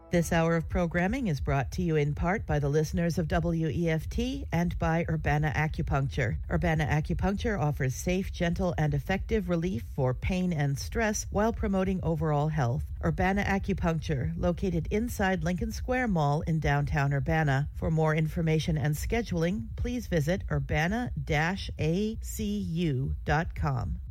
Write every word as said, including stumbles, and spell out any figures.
This hour of programming is brought to you in part by the listeners of W E F T and by Urbana Acupuncture. Urbana Acupuncture offers safe, gentle, and effective relief for pain and stress while promoting overall health. Urbana Acupuncture, located inside Lincoln Square Mall in downtown Urbana. For more information and scheduling, please visit urbana dash a c u dot com.